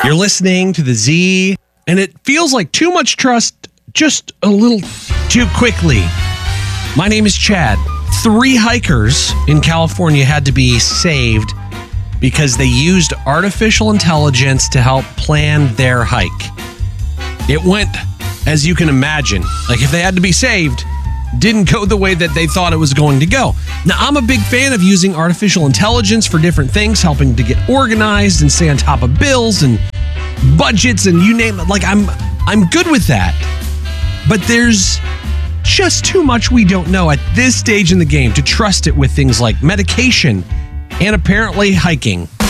You're listening to the Z, and it feels like too much trust just a little too quickly. My name is Chad. 3 hikers in California had to be saved because they used artificial intelligence to help plan their hike. It went, as you can imagine, like if they had to be saved, didn't go the way that they thought it was going to go. Now, I'm a big fan of using artificial intelligence for different things, helping to get organized and stay on top of bills and budgets and you name it. Like I'm good with that. But there's just too much we don't know at this stage in the game to trust it with things like medication and apparently hiking.